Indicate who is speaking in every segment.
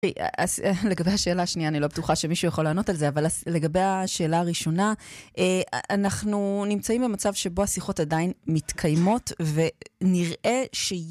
Speaker 1: לגבי השאלה השנייה, אני לא בטוחה שמישהו יכול לענות על זה, אבל לגבי השאלה הראשונה, אנחנו נמצאים במצב שבו השיחות עדיין מתקיימות, ונראה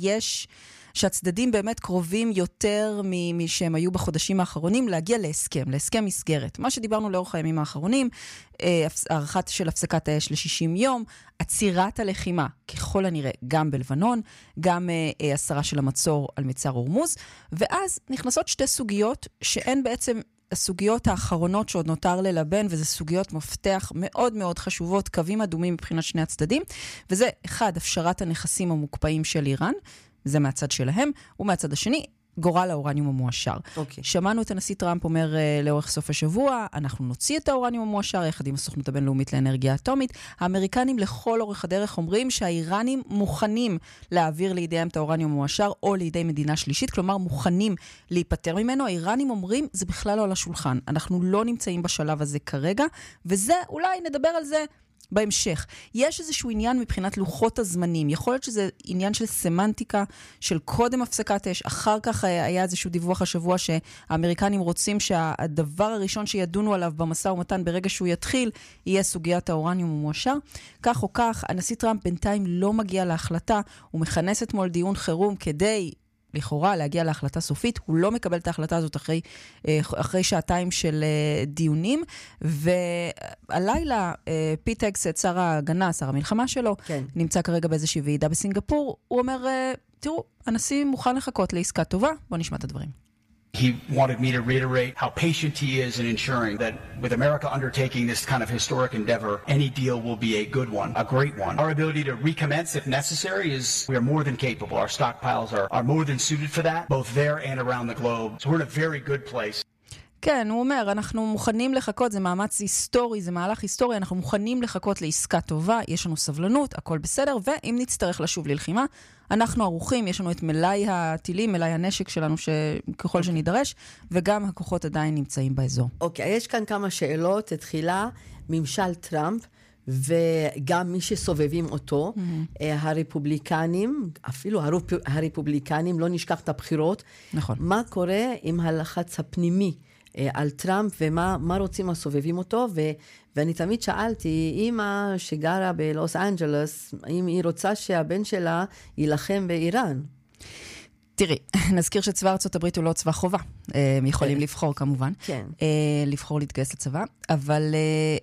Speaker 1: שהצדדים באמת קרובים יותר משהם היו בחודשים האחרונים, להגיע להסכם מסגרת. מה שדיברנו לאורך הימים האחרונים, הערכת של הפסקת האש ל-60 יום, עצירת הלחימה, ככל הנראה, גם בלבנון, גם הסרה של המצור על מצר הורמוז, ואז נכנסות שתי סוגיות שהן בעצם הסוגיות האחרונות שעוד נותר ללבן, וזה סוגיות מפתח מאוד מאוד חשובות, קווים אדומים מבחינת שני הצדדים, וזה אחד, הפשרת הנכסים המוקפאים של איראן, זה מהצד שלהם, ומהצד השני, גורל האורניום המואשר. שמענו את הנשיא טראמפ אומר לאורך סוף השבוע, אנחנו נוציא את האורניום המואשר, יחד עם הסוכנות הבינלאומית לאנרגיה אטומית. האמריקנים לכל אורך הדרך אומרים שהאיראנים מוכנים להעביר לידיהם את האורניום המואשר, או לידי מדינה שלישית, כלומר מוכנים להיפטר ממנו. האיראנים אומרים, זה בכלל לא על השולחן. אנחנו לא נמצאים בשלב הזה כרגע, וזה, אולי נדבר על זה בהמשך. יש איזשהו עניין מבחינת לוחות הזמנים. יכול להיות שזה עניין של סמנטיקה, של קודם הפסקת אש, אחר כך היה איזשהו דיווח השבוע שהאמריקנים רוצים שהדבר הראשון שידונו עליו במשא ומתן ברגע שהוא יתחיל, יהיה סוגיית האורניום המואשר. כך או כך, הנשיא טראמפ בינתיים לא מגיע להחלטה, הוא מכנס אתמול דיון חירום כדי לכאורה להגיע להחלטה סופית, הוא לא מקבל את ההחלטה הזאת אחרי שעתיים של דיונים, והלילה פיט הגסט, שר ההגנה, שר המלחמה שלו, כן. נמצא כרגע באיזושהי ועידה בסינגפור, הוא אומר, תראו, הנשיא מוכן לחכות לעסקה טובה, בוא נשמע את הדברים.
Speaker 2: He wanted me to reiterate how patient he is in ensuring that with America undertaking this kind of historic endeavor, any deal will be a good one, a great one. Our ability to recommence if necessary we are more than capable. Our stockpiles are more than suited for that, both there and around the globe. So we're in a very good place.
Speaker 1: כן, הוא אומר, אנחנו מוכנים לחכות, זה מאמץ היסטורי, זה מהלך היסטורי, אנחנו מוכנים לחכות לעסקה טובה, יש לנו סבלנות, הכל בסדר, ואם נצטרך לשוב ללחימה, אנחנו ערוכים, יש לנו את מלאי הטילים, מלאי הנשק שלנו ככל שנידרש, וגם הכוחות עדיין נמצאים באזור.
Speaker 3: אוקיי, יש כאן כמה שאלות, תחילה, ממשל טראמפ, וגם מי שסובבים אותו, הרפובליקנים, אפילו הרפובליקנים, לא נשכח את הבחירות.
Speaker 1: נכון.
Speaker 3: מה קורה עם הלחץ הפנימי על טראמפ, ומה רוצים הסובבים אותו, ואני תמיד שאלתי, אמא שגרה בלוס אנג'לס, אם היא רוצה שהבן שלה ילחם באיראן.
Speaker 1: תראי, נזכיר שצבא ארצות הברית הוא לא צבא חובה. הם יכולים לבחור כמובן.
Speaker 3: כן.
Speaker 1: לבחור להתגייס לצבא. אבל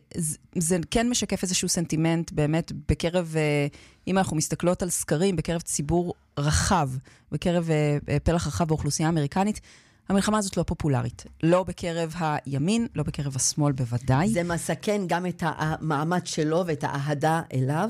Speaker 1: זה כן משקף איזשהו סנטימנט באמת בקרב, אם אנחנו מסתכלות על סקרים, בקרב ציבור רחב, בקרב פלח רחב באוכלוסייה האמריקנית, המלחמה הזאת לא פופולרית. לא בקרב הימין, לא בקרב השמאל בוודאי.
Speaker 3: זה מסכן גם את המעמד שלו ואת האהדה אליו?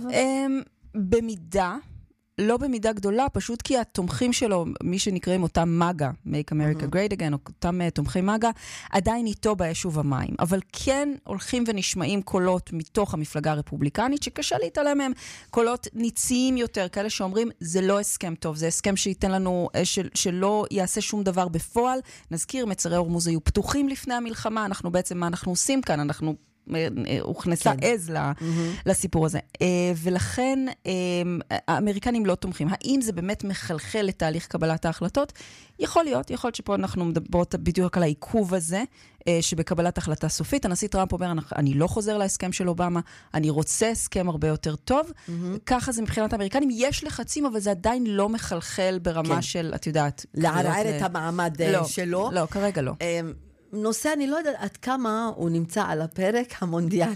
Speaker 1: במידה, לא במידה גדולה, פשוט כי התומכים שלו, מי שנקראים אותם מגה, Make America Great Again, אותם תומכי מגה, עדיין איתו בישוב המים. אבל כן הולכים ונשמעים קולות מתוך המפלגה הרפובליקנית, שקשה להתעלם מהם, קולות ניציים יותר, כאלה שאומרים, זה לא הסכם טוב, זה הסכם שייתן לנו, שלא יעשה שום דבר בפועל. נזכיר, מצרי הורמוז היו פתוחים לפני המלחמה, אנחנו בעצם, מה אנחנו עושים כאן? אנחנו הוכנסה עז לסיפור הזה. ולכן האמריקנים לא תומכים. האם זה באמת מחלחל לתהליך קבלת ההחלטות? יכול להיות שפה אנחנו מדברות בדיוק על העיכוב הזה, שבקבלת החלטה סופית. הנשיא טראמפ אומר, אני לא חוזר להסכם של אובמה, אני רוצה הסכם הרבה יותר טוב. ככה זה מבחינת האמריקנים. יש לחצים, אבל זה עדיין לא מחלחל ברמה של, את יודעת,
Speaker 3: לערער את המעמד שלו.
Speaker 1: לא, כרגע לא.
Speaker 3: נושא, אני לא יודעת עד כמה הוא נמצא על הפרק, המונדיאל.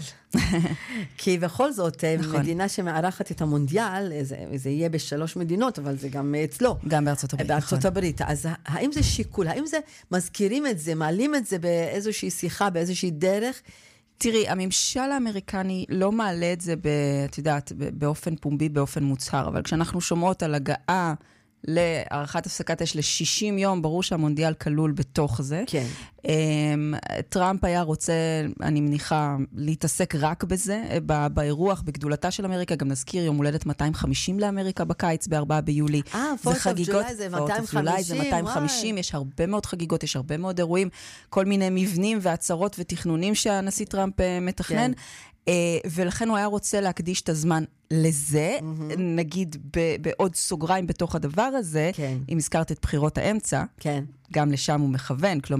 Speaker 3: כי בכל זאת, מדינה שמערכת את המונדיאל, זה יהיה בשלוש מדינות, אבל זה גם אצלו.
Speaker 1: גם בארצות הברית.
Speaker 3: בארצות הברית. אז האם זה שיקול? האם זה מזכירים את זה, מעלים את זה באיזושהי שיחה, באיזושהי דרך?
Speaker 1: תראי, הממשל האמריקני לא מעלה את זה, את יודעת, באופן פומבי, באופן מוצהר, אבל כשאנחנו שומעות על הגעה להערכת הפסקת אש ל-60 יום, ברור שהמונדיאל כלול בתוך זה.
Speaker 3: כן.
Speaker 1: טראמפ היה רוצה, אני מניחה, להתעסק רק בזה, באירוח, בגדולתה של אמריקה, גם נזכיר יום הולדת 250 לאמריקה בקיץ, ב-4 ביולי.
Speaker 3: פורט אוף ג'ולי זה 250.
Speaker 1: זה 250, יש הרבה מאוד חגיגות, יש הרבה מאוד אירועים, כל מיני מבנים והצהרות ותכנונים שהנשיא טראמפ מתכנן. ולכן הוא היה רוצה להקדיש את הזמן לזה, נגיד בעוד סוגריים בתוך הדבר הזה, אם הזכרת את בחירות האמצע, גם לשם הוא מכוון, כלומר,